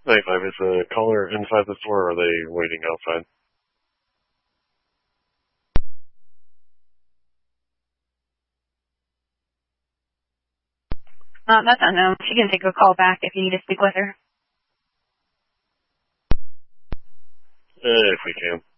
95, is the caller inside the store or are they waiting outside? That's unknown. She can take a call back if you need to speak with her. If we can.